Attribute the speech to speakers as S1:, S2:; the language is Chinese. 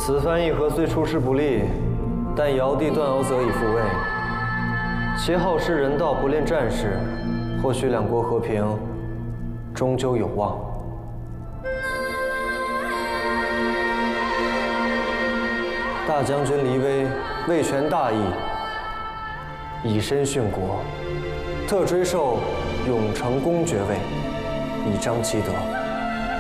S1: 此番议和虽出师不利，但尧帝段敖则已复位，其好施人道，不恋战事，或许两国和平终究有望。大将军黎威为权大义，以身殉国，特追授永成公爵位，以彰其德。